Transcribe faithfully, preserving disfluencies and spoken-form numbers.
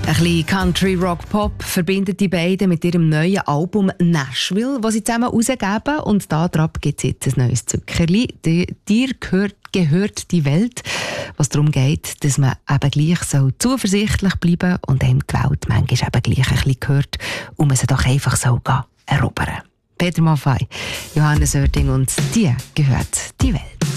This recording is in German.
Ein bisschen Country Rock Pop verbindet die beiden mit ihrem neuen Album Nashville, das sie zusammen herausgeben. Und da drauf gibt es jetzt ein neues Zuckerli. Dir gehört, gehört die Welt, was darum geht, dass man eben gleich so zuversichtlich bleiben und einem die Welt manchmal eben gleich ein bisschen gehört und man sie doch einfach so gehen, erobern. Peter Maffay, Johannes Oerding und dir gehört die Welt.